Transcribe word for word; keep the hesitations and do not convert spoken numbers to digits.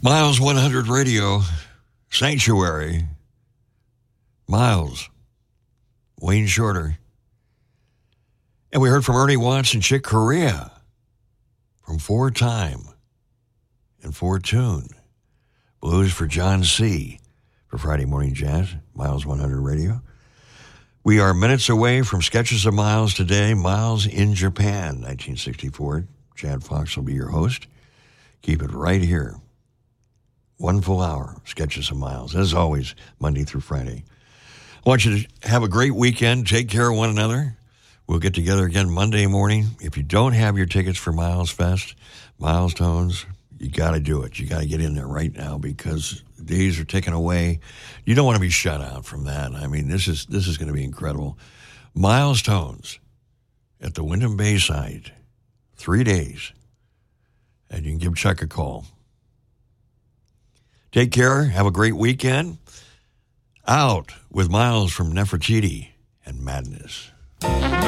Miles one hundred Radio, Sanctuary, Miles, Wayne Shorter. And we heard from Ernie Watts and Chick Corea from Four Time and Four Tune. Blues for John C. for Friday Morning Jazz, Miles one hundred Radio. We are minutes away from Sketches of Miles today. Miles in Japan, nineteen sixty-four. Chad Fox will be your host. Keep it right here. One full hour, Sketches of Miles, as always, Monday through Friday. I want you to have a great weekend. Take care of one another. We'll get together again Monday morning. If you don't have your tickets for Miles Fest, Miles Tones, you got to do it. You got to get in there right now because the days are ticking away. You don't want to be shut out from that. I mean, this is this is going to be incredible. Miles Tones at the Wyndham Bayside, three days. And you can give Chuck a call. Take care. Have a great weekend. Out with Miles from Nefertiti and Madness.